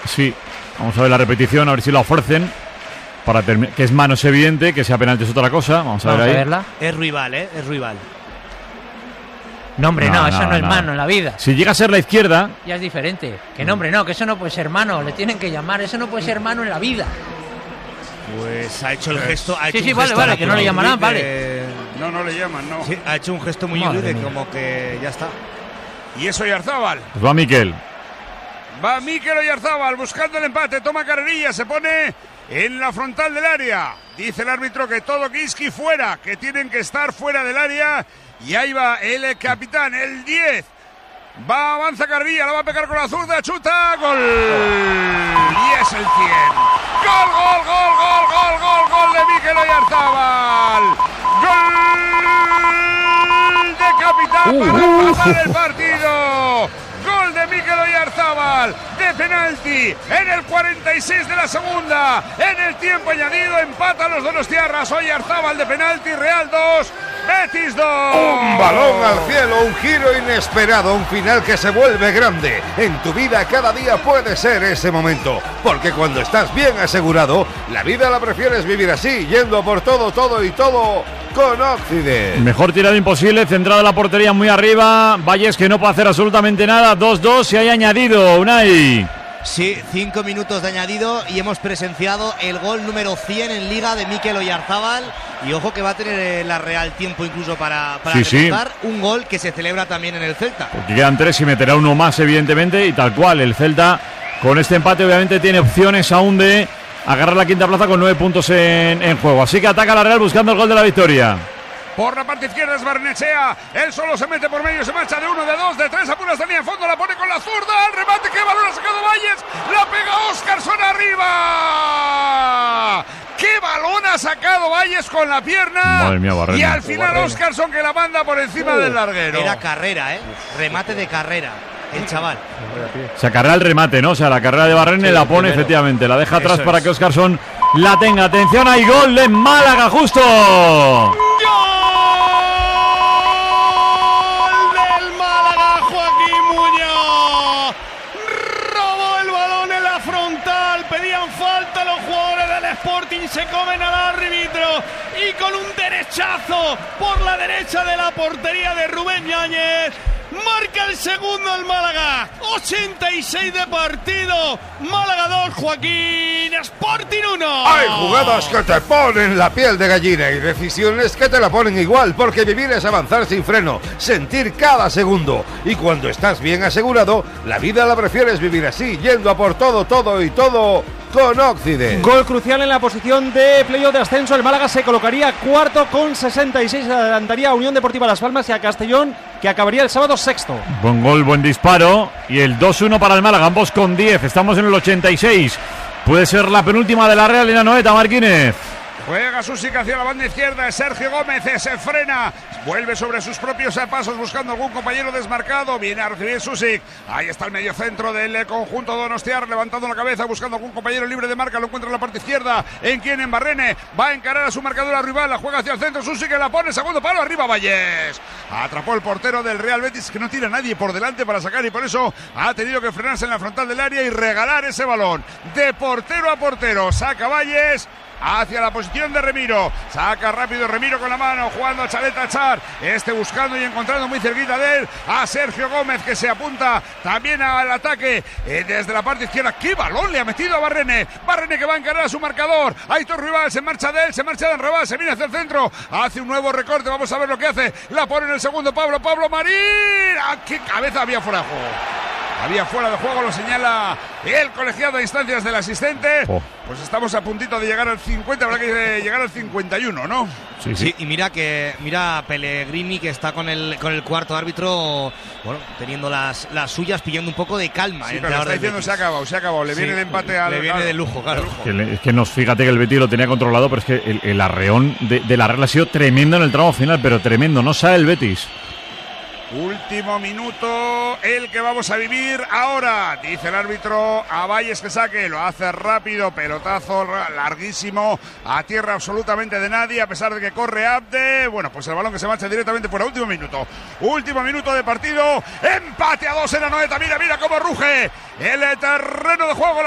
Sí, vamos a ver la repetición, a ver si la ofrecen. Para que es mano, es evidente, que sea penalti es otra cosa. Vamos a ver ahí. Verla. Es rival, es rival. No, hombre, no, eso no es mano en la vida. Si llega a ser la izquierda... Ya es diferente. Que no, hombre, no, que eso no puede ser mano. Le tienen que llamar, eso no puede ser mano en la vida. Pues ha hecho el gesto. Sí, vale, que no le llamarán, vale. No le llaman, no. Sí, ha hecho un gesto muy híbrido de como que ya está. Y eso Oyarzábal. Pues va Miquel. Va Miquel Oyarzábal buscando el empate. Toma carrerilla, se pone en la frontal del área. Dice el árbitro que todo Kiski fuera, que tienen que estar fuera del área. Y ahí va el capitán, el 10. Avanza Carvilla, la va a pegar con la zurda, chuta, gol. Y es el 100. Gol de Miquel Oyarzábal. Gol de capitán para empatar el partido. Gol de Miquel Oyarzábal de penalti en el 46 de la segunda. En el tiempo añadido empatan los donostiarras. Oyarzábal de penalti, Real 2, Betis 2. Un balón al cielo, un giro inesperado, un final que se vuelve grande. En tu vida cada día puede ser ese momento, porque cuando estás bien asegurado, la vida la prefieres vivir así, yendo por todo con Occident. Mejor tirada imposible, centrada la portería muy arriba. Valles que no puede hacer absolutamente nada. 2-2 se hay añadido, Unai. Sí, 5 minutos de añadido y hemos presenciado el gol número 100 en Liga de Miquel Oyarzábal. Y ojo que va a tener la Real tiempo incluso para remontar un gol que se celebra también en el Celta. Porque quedan 3 y meterá uno más, evidentemente, y tal cual. El Celta, con este empate, obviamente tiene opciones aún de agarrar la quinta plaza con 9 puntos en juego. Así que ataca la Real buscando el gol de la victoria. Por la parte izquierda es Barnechea. Él solo se mete por medio, se marcha de 1, de 2, de 3. Apuras también en fondo, la pone con la zurda. Al remate, qué balón ha sacado Valles. La pega Óscarson arriba. ¡Qué balón ha sacado Valles con la pierna! Madre mía, Barrene. Y al final Óscarson que la manda por encima del larguero. Era carrera, remate de carrera. El chaval. Se acarrea el remate, ¿no? O sea, la carrera de Barrene la pone primero. Efectivamente. La deja atrás para que Óscarson la tenga. Atención, hay gol de Málaga, justo. ¡Gol del Málaga, Joaquín Muñoz! Robó el balón en la frontal. Pedían falta los jugadores del Sporting. Se comen al árbitro. Y con un derechazo por la derecha de la portería de Rubén Yáñez. Marca el segundo el Málaga. 86 de partido. Málaga 2, Joaquín. Sporting 1. Hay jugadas que te ponen la piel de gallina y decisiones que te la ponen igual, porque vivir es avanzar sin freno, sentir cada segundo. Y cuando estás bien asegurado, la vida la prefieres vivir así, yendo a por todo con Occident. Gol crucial en la posición de playoff de ascenso. El Málaga se colocaría cuarto con 66. Adelantaría a Unión Deportiva Las Palmas y a Castellón, que acabaría el sábado sexto. Buen gol, buen disparo. Y el 2-1 para el Málaga, ambos con 10. Estamos en el 86. Puede ser la penúltima de la Real en la Noeta, Marquínez. Juega Susic hacia la banda izquierda, Sergio Gómez se frena, vuelve sobre sus propios pasos buscando algún compañero desmarcado, viene a recibir Susic, ahí está el mediocentro del conjunto donostiar, levantando la cabeza, buscando algún compañero libre de marca, lo encuentra en la parte izquierda, en Barrene, va a encarar a su marcadora rival, la juega hacia el centro, Susic que la pone, segundo palo, arriba Valles, atrapó el portero del Real Betis, que no tira a nadie por delante para sacar y por eso ha tenido que frenarse en la frontal del área y regalar ese balón, de portero a portero, saca Valles, hacia la posición de Remiro, saca rápido Remiro con la mano, jugando a Chaleta Char, buscando y encontrando muy cerquita de él a Sergio Gómez, que se apunta también al ataque desde la parte izquierda. ¡Qué balón le ha metido a Barrene! Barrene que va a encarar a su marcador, Aitor Rival se marcha de él, se marcha de Enrabal, se viene hacia el centro, hace un nuevo recorte, vamos a ver lo que hace, la pone en el segundo Pablo Marín, ¡ah, qué cabeza! Había fuera de juego. Había fuera de juego, lo señala el colegiado de instancias del asistente. Pues estamos a puntito de llegar al 50, habrá que llegar al 51, ¿no? Sí, y mira Pellegrini, que está con el cuarto árbitro, bueno, teniendo las suyas, pillando un poco de calma. Sí, pero está diciendo se ha acabado, le viene el empate al... Le viene de lujo, claro. Es que fíjate que el Betis lo tenía controlado, pero es que el arreón de la Real ha sido tremendo en el tramo final, pero tremendo, no sale el Betis. Último minuto, el que vamos a vivir ahora, dice el árbitro a Valles que saque, lo hace rápido, pelotazo larguísimo, a tierra absolutamente de nadie, a pesar de que corre Abde, bueno, pues el balón que se marcha directamente fuera, último minuto de partido, empate a 2 en la Noeta, mira cómo ruge el terreno de juego.